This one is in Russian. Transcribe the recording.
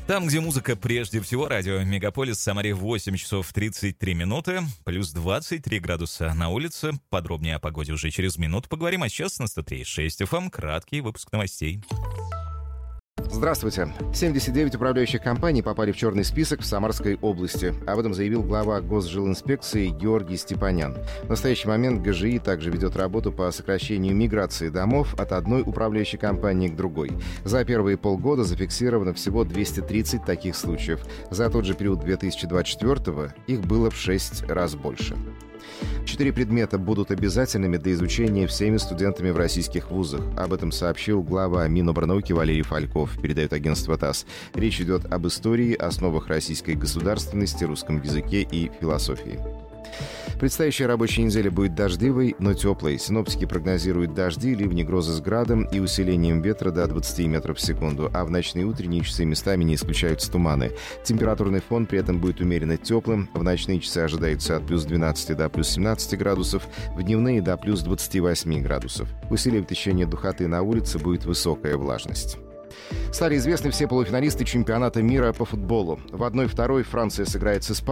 Там, где музыка прежде всего, радио Мегаполис, в Самаре 8 часов 33 минуты, плюс 23 градуса на улице. Подробнее о погоде уже через минуту поговорим, а сейчас на 103.6 FM краткий выпуск новостей. Здравствуйте. 79 управляющих компаний попали в черный список в Самарской области. Об этом заявил глава Госжилинспекции Георгий Степанян. В настоящий момент ГЖИ также ведет работу по сокращению миграции домов от одной управляющей компании к другой. За первые полгода зафиксировано всего 230 таких случаев. За тот же период 2024-го их было в 6 раз больше. 4 предмета будут обязательными для изучения всеми студентами в российских вузах. Об этом сообщил глава Минобрнауки Валерий Фальков, передает агентство ТАСС. Речь идет об истории, основах российской государственности, русском языке и философии. Предстоящая рабочая неделя будет дождливой, но теплой. Синоптики прогнозируют дожди, ливни, грозы с градом и усилением ветра до 20 метров в секунду, а в ночные и утренние часы местами не исключаются туманы. Температурный фон при этом будет умеренно теплым. В ночные часы ожидается от плюс 12 до плюс 17 градусов, в дневные до плюс 28 градусов. Усиливает течение духоты на улице, будет высокая влажность. Стали известны все полуфиналисты чемпионата мира по футболу. В 1-2 Франция сыграет с Испанией.